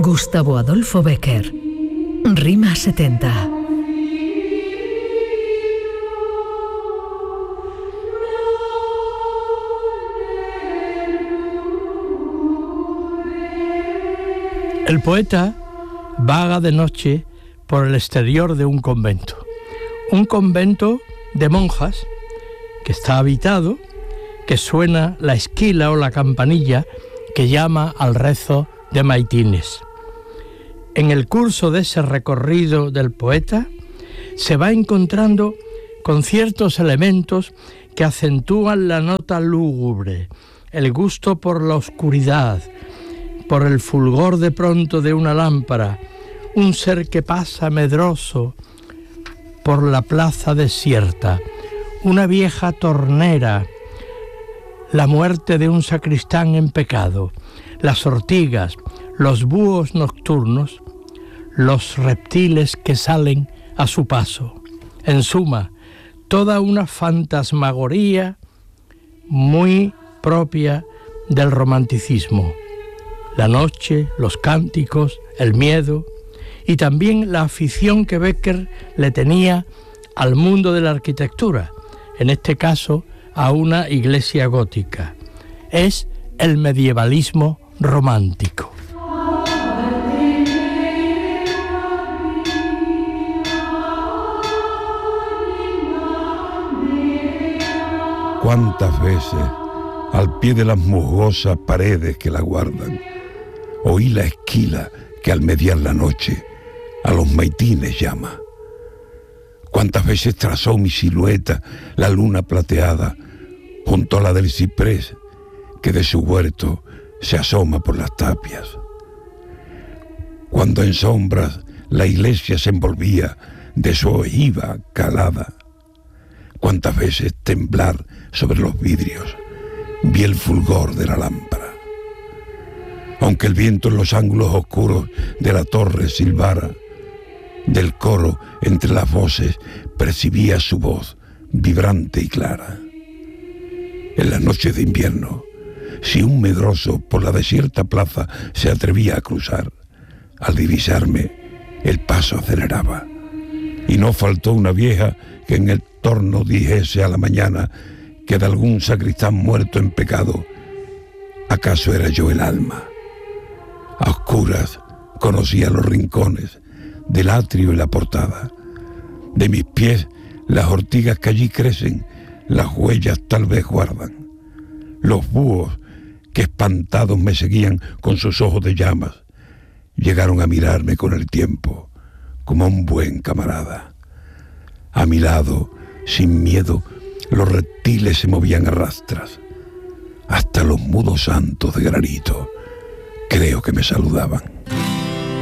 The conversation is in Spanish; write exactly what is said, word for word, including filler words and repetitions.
Gustavo Adolfo Bécquer. Rima setenta. El poeta vaga de noche por el exterior de un convento. Un convento de monjas que está habitado, que suena la esquila o la campanilla que llama al rezo de maitines. En el curso de ese recorrido del poeta se va encontrando con ciertos elementos que acentúan la nota lúgubre, el gusto por la oscuridad, por el fulgor de pronto de una lámpara, un ser que pasa medroso por la plaza desierta, una vieja tornera, la muerte de un sacristán en pecado, las ortigas, los búhos nocturnos, los reptiles que salen a su paso. En suma, toda una fantasmagoría muy propia del romanticismo. La noche, los cánticos, el miedo y también la afición que Bécquer le tenía al mundo de la arquitectura, en este caso a una iglesia gótica. Es el medievalismo romántico. Cuántas veces, al pie de las musgosas paredes que la guardan, oí la esquila que al mediar la noche a los maitines llama. Cuántas veces trazó mi silueta la luna plateada junto a la del ciprés que de su huerto se asoma por las tapias. Cuando en sombras la iglesia se envolvía de su ojiva calada, cuántas veces temblar sobre los vidrios vi el fulgor de la lámpara. Aunque el viento en los ángulos oscuros de la torre silbara, del coro entre las voces percibía su voz vibrante y clara. En las noches de invierno, si un medroso por la desierta plaza se atrevía a cruzar, al divisarme el paso aceleraba, y no faltó una vieja que en el torno dijese a la mañana que de algún sacristán muerto en pecado, acaso era yo el alma. A oscuras conocía los rincones del atrio y la portada. De mis pies las ortigas que allí crecen, las huellas tal vez guardan. Los búhos que espantados me seguían con sus ojos de llamas, llegaron a mirarme con el tiempo como a un buen camarada. A mi lado, sin miedo, los reptiles se movían a rastras. Hasta los mudos santos de granito creo que me saludaban.